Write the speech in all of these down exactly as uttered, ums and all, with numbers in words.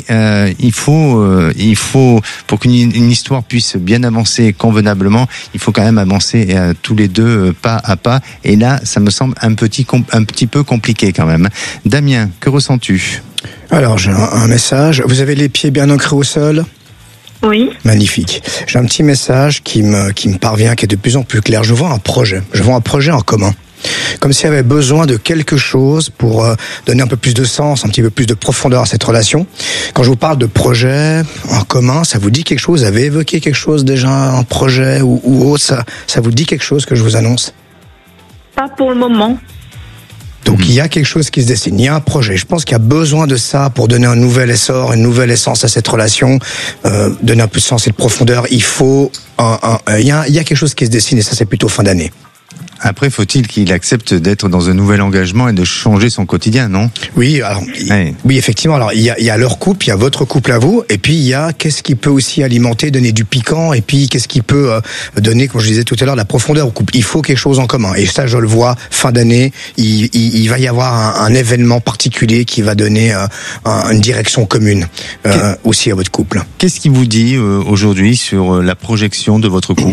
euh, il faut, euh, il faut, pour qu'une une histoire puisse bien avancer convenablement, il faut quand même avancer euh, tous les deux euh, pas à pas. Et là, ça me semble un petit, un petit peu compliqué quand même. Damien, que ressens-tu ? Alors, j'ai un, un message. Vous avez les pieds bien ancrés au sol ? Oui. Magnifique. J'ai un petit message qui me, qui me parvient, qui est de plus en plus clair. Je vois un projet. Je vois un projet en commun. Comme s'il y avait besoin de quelque chose pour euh, donner un peu plus de sens, un petit peu plus de profondeur à cette relation. Quand je vous parle de projet en commun, ça vous dit quelque chose ? Vous avez évoqué quelque chose déjà, un projet ou, ou autre, ça, ça vous dit quelque chose que je vous annonce ? Pas pour le moment. Donc il y a quelque chose qui se dessine, il y a un projet. Je pense qu'il y a besoin de ça pour donner un nouvel essor, une nouvelle essence à cette relation, euh, donner un peu de sens et de profondeur. Il faut, un, un, il y a, il y a quelque chose qui se dessine et ça c'est plutôt fin d'année. Après, faut-il qu'il accepte d'être dans un nouvel engagement et de changer son quotidien, non ? Oui, alors, ouais. oui, effectivement. Alors, il y a, il y a leur couple, il y a votre couple à vous, et puis il y a qu'est-ce qui peut aussi alimenter, donner du piquant, et puis qu'est-ce qui peut euh, donner, comme je disais tout à l'heure, la profondeur au couple. Il faut quelque chose en commun. Et ça, je le vois, fin d'année, il, il, il va y avoir un, un événement particulier qui va donner euh, un, une direction commune euh, aussi à votre couple. Qu'est-ce qui vous dit euh, aujourd'hui sur la projection de votre couple ?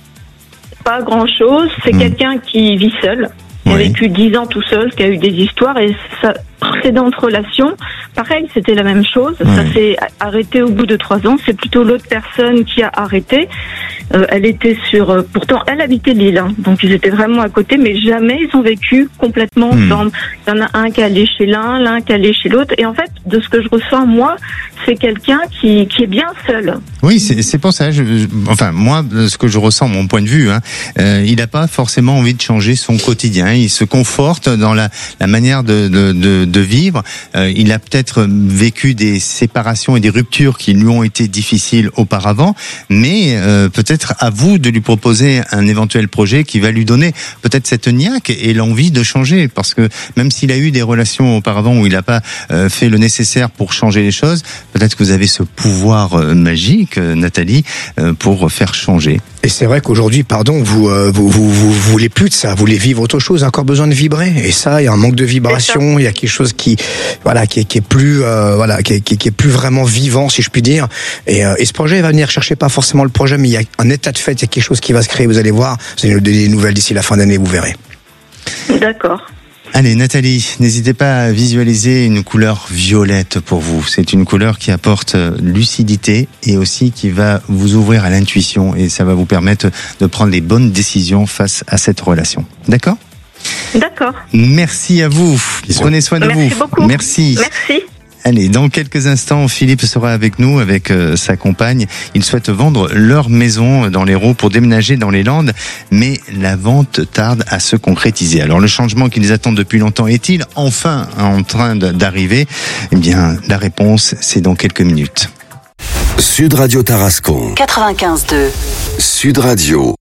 Pas grand-chose. C'est mmh. quelqu'un qui vit seul, qui oui. a vécu dix ans tout seul, qui a eu des histoires et sa précédente relation, pareil, c'était la même chose. Oui. Ça s'est arrêté au bout de trois ans. C'est plutôt l'autre personne qui a arrêté. Euh, elle était sur... Euh, pourtant, elle habitait Lille, hein, donc ils étaient vraiment à côté, mais jamais ils ont vécu complètement mmh. ensemble. Il y en a un qui allait chez l'un, l'un qui allait chez l'autre. Et en fait, de ce que je ressens, moi, c'est quelqu'un qui, qui est bien seul. Oui, c'est, c'est pour ça. Je, je, enfin, moi, ce que je ressens, mon point de vue, hein, euh, il n'a pas forcément envie de changer son quotidien. Il se conforte dans la, la manière de, de, de, de vivre. Euh, il a peut-être vécu des séparations et des ruptures qui lui ont été difficiles auparavant, mais euh, peut-être à vous de lui proposer un éventuel projet qui va lui donner peut-être cette niaque et l'envie de changer, parce que même s'il a eu des relations auparavant où il n'a pas euh, fait le nécessaire pour changer les choses, peut-être que vous avez ce pouvoir euh, magique, euh, Nathalie, euh, pour faire changer. Et c'est vrai qu'aujourd'hui, pardon, vous, euh, vous, vous, vous, vous voulez plus de ça, vous voulez vivre autre chose, encore besoin de vibrer. Et ça, il y a un manque de vibration, il y a quelque chose qui, voilà, qui est, qui est plus, euh, voilà, qui est, qui est plus vraiment vivant, si je puis dire. Et, euh, et ce projet, il va venir chercher pas forcément le projet, mais il y a un état de fait, il y a quelque chose qui va se créer. Vous allez voir, vous allez nous donner des nouvelles d'ici la fin d'année, vous verrez. D'accord. Allez, Nathalie, n'hésitez pas à visualiser une couleur violette pour vous. C'est une couleur qui apporte lucidité et aussi qui va vous ouvrir à l'intuition et ça va vous permettre de prendre les bonnes décisions face à cette relation. D'accord ? D'accord. Merci à vous. Prenez soin de Merci vous. Beaucoup. Merci. Merci. Allez, dans quelques instants, Philippe sera avec nous, avec euh, sa compagne. Ils souhaitent vendre leur maison dans l'Hérault pour déménager dans les Landes, mais la vente tarde à se concrétiser. Alors, le changement qui les attend depuis longtemps est-il enfin en train d'arriver ? Eh bien, la réponse, c'est dans quelques minutes. Sud Radio Tarascon. quatre-vingt-quinze deux. Sud Radio.